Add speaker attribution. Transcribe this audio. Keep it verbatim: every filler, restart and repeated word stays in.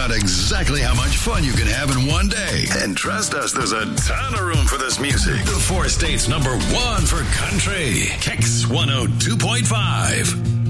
Speaker 1: out exactly how much fun you can have in one day. And trust us, there's a ton of room for this music. The four states number one for country. Kicks one oh two point five.